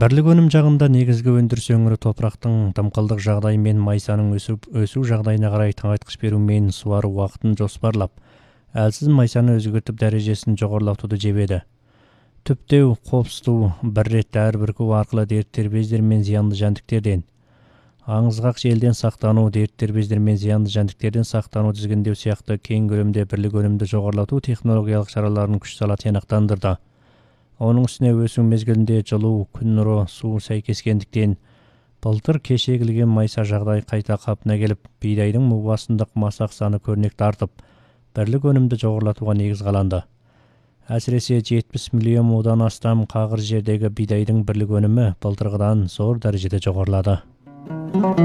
Бірлік өнім жағында негізгі өндіріс өңірі топырақтың дымқылдық жағдайы мен майсаның өсу жағдайына қарай тыңайтқыш беру мен суару уақытын жоспарлап, әлсіз майсаны өзгертіп дәрежесін жоғарылатуды жебеді. Түптеу, қопсыту, бір рет дәрі бүрку арқылы дерттер бездер мен зиянды жәндіктерден, аңызғақ желден сақтану, дерттер бездер мен зиянды жәндіктерден сақтану тізгіндеу сияқты кең көлемде бірлік өнімді жоғарылату технологиялық шараларын күш сала тиянақтандырды. Оның үстіне өсу мезгілінде жылу, күн нұры, су сәйкескендіктен былтыр кеше егілген майса жағдай қайта қалпына келіп, бидайдың мұғасындық масақ саны көрнекті артып, бірлік өнімді жоғарылатуға негіз қаланды. Әсіресе 70 миллион одан астам қағыр жердегі бидайдың бірлік өнімі былтырғыдан зор дәрежеде жоғарылады.